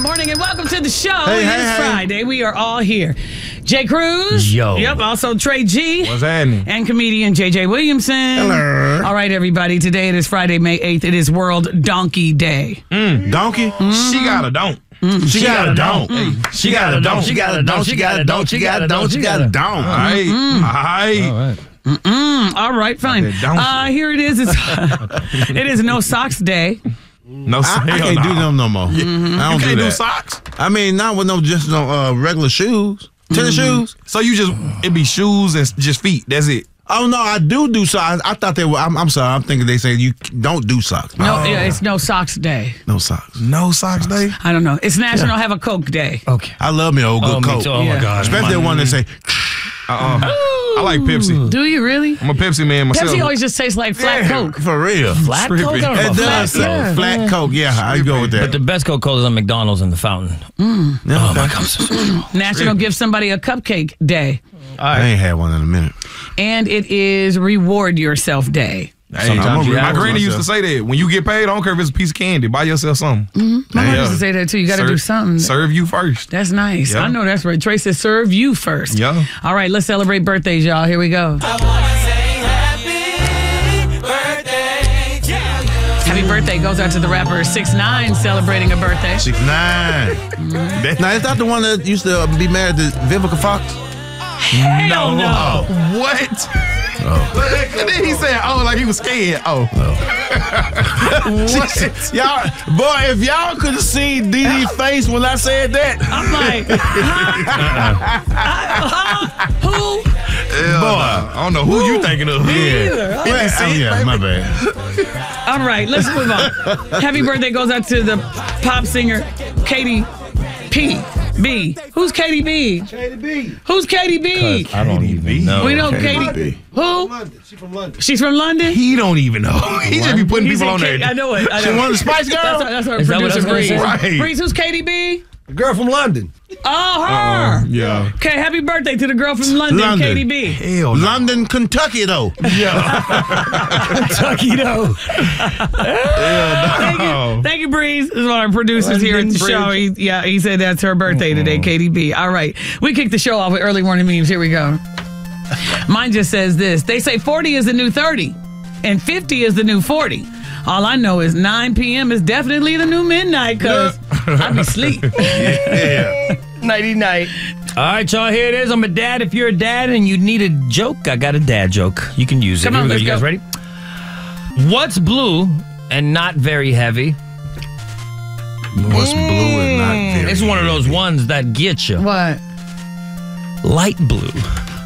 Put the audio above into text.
morning and welcome to the show. Hey, It's Friday. We are all here. Jay Cruz. Yo. Yep. Also Trey G. What's happening? And comedian JJ Williamson. Hello. All right, everybody. Today it is Friday, May 8th. It is World Donkey Day. Donkey? She got a don't. She got a don't. She got a don't. She got a don't. She got a don't. She got a don't. She got a don't. All right. All right, fine. Here it is. It is No Socks Day. No, I can't do them no more. I don't You can't do that. socks. I mean, not with just no regular shoes, tennis shoes. So it be shoes and just feet. That's it. Oh no, I do socks. I thought they were. I'm sorry. I'm thinking they say you don't do socks. No, yeah, it's No Socks Day. No socks. No socks day. I don't know. It's National Have a Coke Day. Okay. I love me an old good Me Coke, too. Oh, my God. especially the one that say. I like Pepsi. Do you really? I'm a Pepsi man myself. Pepsi always just tastes like flat Coke. For real. Flat Coke? Trippy. I don't know It about does. flat Coke. Flat Coke. Yeah, I go with But that. the best Coca-Cola is on McDonald's in the fountain. Oh, my God. National Give Somebody a Cupcake Day. I ain't had one in a minute. And it is Reward Yourself Day. Hey, Sometimes you my have to granny used to say that. When you get paid, I don't care if it's a piece of candy. Buy yourself something. My mom used to say that too. You got to do something. Serve you first. That's nice. Yeah. I know that's right. Trey says serve you first. Yeah. All right, let's celebrate birthdays, y'all. Here we go. Happy birthday goes out to the rapper 6ix9ine celebrating a birthday. 6ix9ine. Now, is that the one that used to be married to Vivica Fox? Hell no. What? And then he said, "Oh, like he was scared." Oh, what? Y'all, boy, if y'all could have seen DD's face when I said that. I'm like, who? Boy, I don't know who you thinking of. either. Yeah, my bad. All right, let's move on. Happy birthday goes out to the pop singer Katy P. B. Who's Katy B? Who's Katy B? I don't even know. We know Katy Katy B. B. Who? She's from London. She's from London? He don't even know. He just be putting He people said on there. I know it. I She know one of it. the Spice Girls? That's our Is that what I was producer, gonna Breeze. say? Right. Breeze, who's Katy B? The girl from London. Oh, her. Yeah. Okay, happy birthday to the girl from London, London. Katy B. Hell no. London, Kentucky, though. Kentucky, though. Thank you, Breeze. This is one of our producers here at the show. He said that's her birthday today, Katy B. All right. We kicked the show off with early morning memes. Here we go. Mine just says this. They say 40 is the new 30 and 50 is the new 40. All I know is 9 p.m. is definitely the new midnight because I be asleep. Nighty-night. All right, y'all, here it is. I'm a dad. If you're a dad and you need a joke, I got a dad joke. You can use it. Come on, Here we let's go. You go. guys ready? What's blue and not very heavy? What's blue and not very It's one of those ones that get you. What? Light blue.